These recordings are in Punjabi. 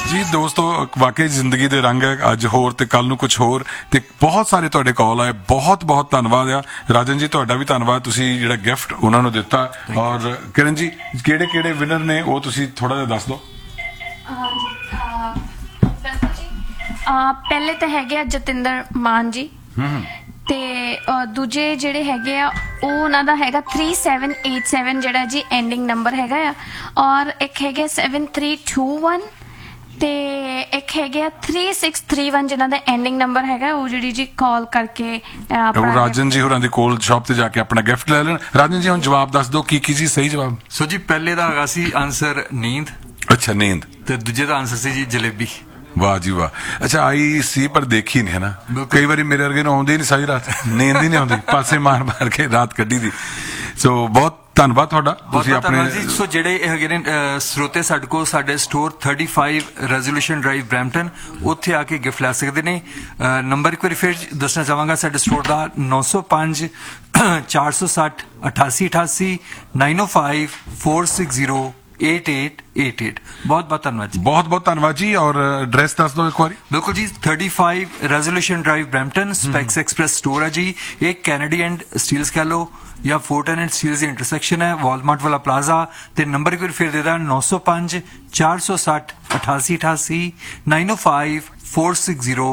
ਜੀ ਦੋਸਤੋ ਵਾਕਈ ਜ਼ਿੰਦਗੀ ਦੇ ਰੰਗ ਹੈ ਅੱਜ ਹੋਰ ਤੇ ਕੱਲ ਨੂੰ ਕੁਝ ਹੋਰ ਤੇ ਬਹੁਤ ਸਾਰੇ ਤੁਹਾਡੇ ਕਾਲ ਆਏ ਬਹੁਤ ਬਹੁਤ ਧੰਨਵਾਦ ਆ ਰਾਜਨ ਜੀ ਤੁਹਾਡਾ ਵੀ ਧੰਨਵਾਦ ਤੁਸੀਂ ਜਿਹੜਾ ਗਿਫਟ ਉਹਨਾਂ ਨੂੰ ਦਿੱਤਾ ਔਰ ਕਿਰਨ ਜੀ ਕਿਹੜੇ ਕਿਹੜੇ ਵਿਨਰ ਨੇ ਉਹ ਤੁਸੀਂ ਥੋੜਾ ਜਿਹਾ ਦੱਸ ਦਿਓ ਪਹਿਲੇ ਤਾਂ ਹੈਗੇ ਆ ਜਤਿੰਦਰ ਮਾਨ ਜੀ ਤੇ ਦੂਜੇ ਜਿਹੜੇ ਹੈਗੇ ਆ ਉਹ ਉਹਨਾਂ ਦਾ ਹੈਗਾ 3787 ਜਿਹੜਾ ਜੀ ਐਂਡਿੰਗ ਨੰਬਰ ਹੈਗਾ ਆ ਔਰ ਇੱਕ ਹੈਗਾ 7321 ਤੇ ਇੱਕ ਹੈਗੇ ਆ 3631 ਜਿਨ੍ਹਾਂ ਦਾ ਐਂਡਿੰਗ ਨੰਬਰ ਹੈਗਾ ਉਹ ਜਿਹੜੀ ਜੀ ਕਾਲ ਕਰਕੇ ਰਾਜਨ ਜੀ ਹੋਰਾਂ ਦੀ ਕੋਲ ਸ਼ਾਪ ਤੇ ਜਾ ਕੇ ਆਪਣਾ ਗਿਫਟ ਲੈ ਲੈਣ ਰਾਜਨ ਜੀ ਹੁਣ ਜਵਾਬ ਦੱਸ ਦਿਓ ਕੀ ਜੀ ਸਹੀ ਜਵਾਬ ਸੋ ਜੀ ਪਹਿਲੇ ਦਾ ਹੈਗਾ ਸੀ ਆਨਸਰ ਨੀਂਦ ਅੱਛਾ ਨੀਂਦ ਤੇ ਦੂਜੇ ਦਾ ਆਨਸਰ ਸੀ ਜੀ ਜਲੇਬੀ वाह जी वाह अच्छा आई सी पर देखी नहीं है ना कई बार मेरे वर्गे आउंदी नहीं सारी रात नींद ही नहीं आउंदी पासे मार मार के रात कड्ढी दी सो बहुत ਧੰਨਵਾਦ ਤੁਹਾਡਾ ਤੁਸੀਂ ਆਪਣੇ ਜੀ ਸੋ ਜਿਹੜੇ ਹੈਗੇ ਨੇ ਸਰੋਤੇ ਸਾਡੇ ਕੋਲ ਸਾਡੇ ਸਟੋਰ 35 ਰੈਜ਼ੋਲੂਸ਼ਨ ਡਰਾਈਵ ਬ੍ਰੈਂਪਟਨ ਉੱਥੇ ਆ ਕੇ ਗਿਫਟ ਲੈ ਸਕਦੇ ਨੇ ਨੰਬਰ ਇੱਕ ਵਾਰੀ ਫਿਰ ਦੱਸਣਾ ਚਾਹਾਂਗਾ ਸਾਡੇ ਸਟੋਰ ਦਾ 905 460 8888 905 460 8888 ਬਹੁਤ ਬਹੁਤ ਧੰਨਵਾਦ ਜੀ ਬਹੁਤ ਬਹੁਤ ਧੰਨਵਾਦ ਜੀ ਔਰ ਐਡਰੈਸ ਦੱਸ ਦਿਓ ਇੱਕ ਵਾਰੀ ਬਿਲਕੁਲ ਜੀ 35 resolution drive Brampton specs express store ਹੈ ਜੀ ਇਹ ਕੈਨੇਡੀਅਨ ਸਟੀਲਸ ਕਹ ਲਓ ਜਾਂ ਫੋਰਟਨ ਐਂਡ ਸਟੀਲਸ ਦੀ ਇੰਟਰਸੈਕਸ਼ਨ ਹੈ ਵਾਲਮਾਰਟ ਵਾਲਾ ਪਲਾਜ਼ਾ ਤੇ ਨੰਬਰ ਇੱਕ ਵਾਰ ਫਿਰ ਦੇ ਦਾਂ 905 460 8888 905 460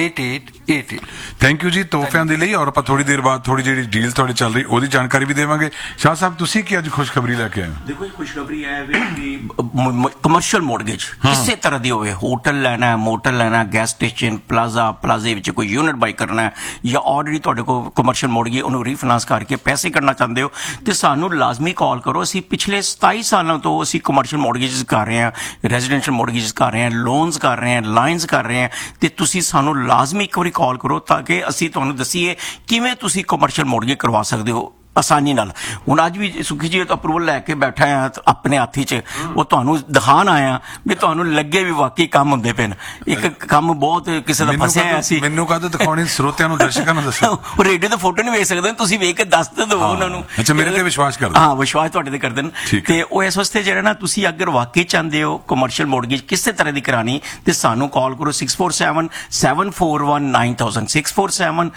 8888 ਥੈਂਕ ਯੂ ਜੀ ਤੋਹਫਿਆਂ ਦੇ ਲਈ ਔਰ ਆਪਾਂ ਥੋੜੀ ਦੇਰ ਬਾਅਦ ਥੋੜੀ ਜਿਹੜੀ ਡੀਲ ਤੁਹਾਡੇ ਚੱਲ ਰਹੀ ਉਹਦੀ ਜਾਣਕਾਰੀ ਵੀ ਦੇਵਾਂਗੇ ਸ਼ਾਹ ਸਾਹਿਬ ਤੁਸੀਂ ਕੀ ਅੱਜ ਖੁਸ਼ਖਬਰੀ ਲੈ ਕੇ ਆਏ ਦੇਖੋ ਇਹ ਖੁਸ਼ਖਬਰੀ ਹੈ ਕਿ ਕਮਰਸ਼ੀਅਲ ਮੋਰਗੇਜ ਕਿਸੇ ਤਰ੍ਹਾਂ ਦੀ ਹੋਵੇ ਹੋਟਲ ਲੈਣਾ ਹੈ ਮੋਟਲ ਲੈਣਾ ਗੈਸ ਸਟੇਸ਼ਨ ਪਲਾਜ਼ੇ ਵਿੱਚ ਕੋਈ ਯੂਨਿਟ ਬਾਈ ਕਰਨਾ ਹੈ ਜਾਂ ਆਲਰੇਡੀ ਤੁਹਾਡੇ ਕੋਲ ਕਮਰਸ਼ੀਅਲ ਮੋਰਗੇਜ ਉਹਨੂੰ ਰੀਫਾਈਨਾਂਸ ਕਰਕੇ ਪੈਸੇ ਕੱਢਣਾ ਚਾਹੁੰਦੇ ਹੋ ਤੇ ਸਾਨੂੰ ਲਾਜ਼ਮੀ ਕਾਲ ਕਰੋ ਅਸੀਂ ਪਿਛਲੇ 27 ਸਾਲਾਂ ਤੋਂ ਅਸੀਂ ਕਮਰਸ਼ੀਅਲ ਮੋਰਗੇਜਸ ਕਰ ਰਹੇ ਹਾਂ ਰੈਜ਼ੀਡੈਂਸ਼ੀਅਲ ਮੋਰਗੇਜਸ ਕਰ ਰਹੇ ਹਾਂ ਲੋਨਸ ਕਰ ਰਹੇ ਹਾਂ ਲਾਈਨਸ ਕਰ ਰਹੇ ਹਾਂ ਤੇ ਤੁਸੀਂ ਸਾਨੂੰ ਲਾਜ਼ਮੀ ਇੱਕ ਵਾਰੀ ਕਾਲ ਕਰੋ ਤਾਂ ਕਿ ਅਸੀਂ ਤੁਹਾਨੂੰ ਦੱਸੀਏ ਕਿਵੇਂ ਤੁਸੀਂ ਕਮਰਸ਼ੀਅਲ ਮੋਰਗੇਜ ਕਰਵਾ ਸਕਦੇ ਹੋ ਆਸਾਨੀ ਨਾਲ ਹੁਣ ਅੱਜ ਵੀ ਸੁਖੀ ਜੀ ਅਪਰੂਵਲ ਲੈ ਕੇ ਬੈਠਾ ਆ ਆਪਣੇ ਹੱਥੀ 'ਚ ਉਹ ਤੁਹਾਨੂੰ ਦਿਖਾਉਣ ਆਇਆ ਵੀ ਤੁਹਾਨੂੰ ਲੱਗੇ ਵੀ ਵਾਕਈ ਕੰਮ ਹੁੰਦੇ ਪਏ ਇੱਕ ਕੰਮ ਬਹੁਤ ਕਿਸੇ ਦਾ ਫਸਿਆ ਸੀ ਮੈਨੂੰ ਕਾਹਦੇ ਦਿਖਾਉਣੀ ਸਰੋਤਿਆਂ ਨੂੰ ਦਰਸ਼ਕਾਂ ਨੂੰ ਦੱਸੋ ਉਹ ਰੇਡੀਓ ਤੇ ਫੋਟੋ ਨਹੀਂ ਵੇਖ ਸਕਦੇ ਤੁਸੀਂ ਵੇਖ ਕੇ ਦੱਸ ਤੇ ਦਿਓ ਉਹਨਾਂ ਨੂੰ ਅੱਛਾ ਮੇਰੇ ਤੇ ਵਿਸ਼ਵਾਸ ਕਰਦੇ ਹਾਂ ਵਿਸ਼ਵਾਸ ਤੁਹਾਡੇ ਤੇ ਕਰਦੇ ਨੇ ਤੇ ਉਹ ਇਸ ਵਾਸਤੇ ਜਿਹੜਾ ਨਾ ਤੁਸੀਂ ਅਗਰ ਵਾਕਈ ਚਾਹੁੰਦੇ ਹੋ ਕਮਰਸ਼ੀਅਲ ਮੋਰਗੇਜ ਕਿਸੇ ਤਰ੍ਹਾਂ ਦੀ ਕਰਾਣੀ ਤੇ ਸਾਨੂੰ ਕਾਲ ਕਰੋ 647 741 9000 647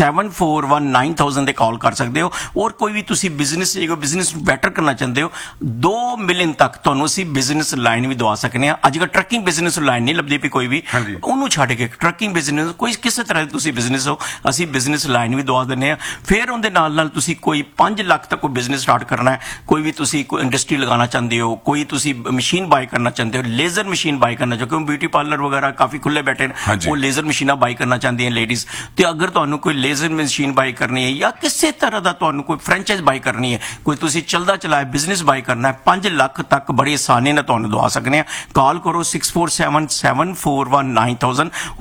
741 9000 ਤੇ ਕਾਲ ਕਰ ਸਕਦੇ ਹੋ ਔਰ ਕੋਈ ਵੀ ਤੁਸੀਂ ਬਿਜ਼ਨਸ ਨੂੰ ਬੈਟਰ ਕਰਨਾ ਚਾਹੁੰਦੇ ਹੋ 2 ਮਿਲੀਅਨ ਤੱਕ ਤੁਹਾਨੂੰ ਅਸੀਂ ਬਿਜ਼ਨਸ ਲਾਈਨ ਵੀ ਦਵਾ ਸਕਦੇ ਹਾਂ ਅੱਜ ਕੱਲ੍ਹ ਟਰੱਕਿੰਗ ਬਿਜ਼ਨਸ ਲਾਈਨ ਨਹੀਂ ਲੱਭਦੀ ਪਈ ਕੋਈ ਵੀ ਉਹਨੂੰ ਛੱਡ ਕੇ ਟਰੱਕਿੰਗ ਬਿਜ਼ਨਸ ਕੋਈ ਕਿਸੇ ਤਰ੍ਹਾਂ ਦੀ ਤੁਸੀਂ ਬਿਜ਼ਨਸ ਹੋ ਅਸੀਂ ਬਿਜ਼ਨਸ ਲਾਈਨ ਵੀ ਦਵਾ ਦਿੰਦੇ ਹਾਂ ਫਿਰ ਉਹਦੇ ਨਾਲ ਤੁਸੀਂ ਕੋਈ 5 ਲੱਖ ਤੱਕ ਕੋਈ ਬਿਜ਼ਨਸ ਸਟਾਰਟ ਕਰਨਾ ਹੈ ਕੋਈ ਵੀ ਤੁਸੀਂ ਕੋਈ ਇੰਡਸਟਰੀ ਲਗਾਉਣਾ ਚਾਹੁੰਦੇ ਹੋ ਕੋਈ ਤੁਸੀਂ ਮਸ਼ੀਨ ਬਾਈ ਕਰਨਾ ਚਾਹੁੰਦੇ ਹੋ ਲੇਜ਼ਰ ਮਸ਼ੀਨ ਬਾਈ ਕਰਨਾ ਚਾਹੁੰਦੇ ਹੋ ਬਿਊਟੀ ਪਾਰਲਰ ਵਗੈਰਾ ਕਾਫੀ ਖੁੱਲੇ ਬੈਠੇ ਨੇ ਉਹ ਲੇਜ਼ਰ ਮਸ਼ੀਨਾਂ ਬਾਈ ਕਰਨਾ ਚਾਹੁੰਦੀਆਂ ਲੇਡੀਜ਼ ਤੇ ਅਗਰ ਤੁਹਾਨੂੰ ਕੋਈ ਲੇਜ਼ਰ ਮਸ਼ੀਨ ਬਾਈ ਕਰਨੀ ਹੈ ਜਾਂ ਕਿਸੇ ਤਰ੍ਹਾਂ ਦਾ ਤੁਹਾਨੂੰ ਕੋਈ ਫਰੈਂਚਾਈਜ਼ ਬਾਈ ਕਰਨੀ ਹੈ ਕੋਈ ਤੁਸੀਂ ਚਲਦਾ ਚਲਾਇਆ ਬਿਜ਼ਨਸ ਬਾਈ ਕਰਨਾ ਹੈ 5 ਲੱਖ ਤੱਕ ਬੜੀ ਆਸਾਨੀ ਨਾਲ ਤੁਹਾਨੂੰ ਦਵਾ ਸਕਦੇ ਹਾਂ ਕਾਲ ਕਰੋ 647 741 9000